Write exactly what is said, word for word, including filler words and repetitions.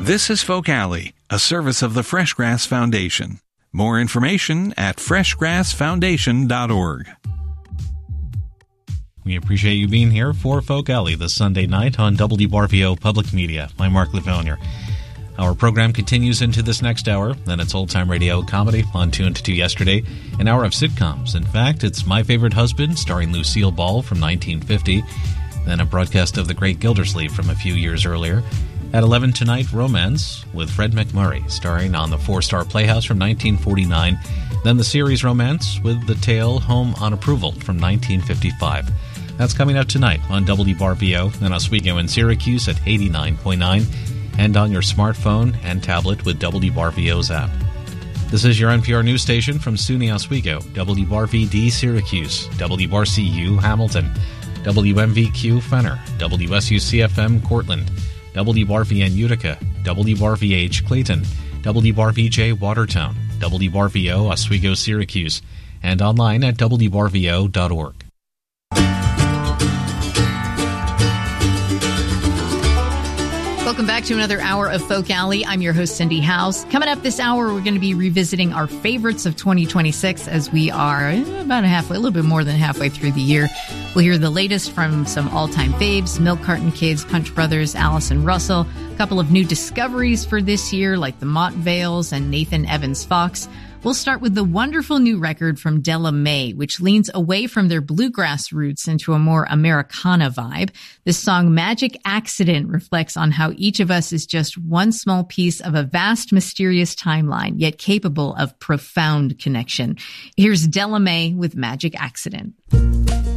This is Folk Alley, a service of the Freshgrass Foundation. More information at freshgrass foundation dot org. We appreciate you being here for Folk Alley this Sunday night on W B R V O Public Media. I'm Mark Lefonier. Our program continues into this next hour, then it's old-time radio comedy on Two and Two Yesterday, an hour of sitcoms. In fact, it's My Favorite Husband, starring Lucille Ball from nineteen fifty, then a broadcast of The Great Gildersleeve from a few years earlier. At eleven tonight, Romance with Fred MacMurray, starring on the Four-Star Playhouse from nineteen forty-nine, then the series Romance with the tale Home on Approval from nineteen fifty-five. That's coming up tonight on W B R V O and Oswego in Syracuse at eighty-nine point nine, and on your smartphone and tablet with W B R V O's app. This is your N P R news station from SUNY Oswego, W B R V D Syracuse, W B R C U Hamilton, W M V Q Fenner, W S U C F M Cortland, W B R V N Utica, W B R V H Clayton, W B R V J Watertown, W B R V O Oswego Syracuse, and online at W B R V O dot org. Welcome back to another hour of Folk Alley. I'm your host, Cindy House. Coming up this hour, we're going to be revisiting our favorites of twenty twenty-six as we are about halfway, a little bit more than halfway through the year. We'll hear the latest from some all-time faves, Milk Carton Kids, Punch Brothers, Allison Russell, a couple of new discoveries for this year like the Mott Vales and Nathan Evans Fox. We'll start with the wonderful new record from Della Mae, which leans away from their bluegrass roots into a more Americana vibe. This song, Magic Accident, reflects on how each of us is just one small piece of a vast, mysterious timeline, yet capable of profound connection. Here's Della Mae with Magic Accident.